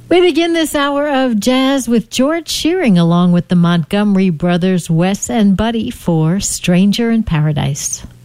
We begin this hour of jazz with George Shearing along with the Montgomery Brothers, Wes and Buddy for Stranger in Paradise.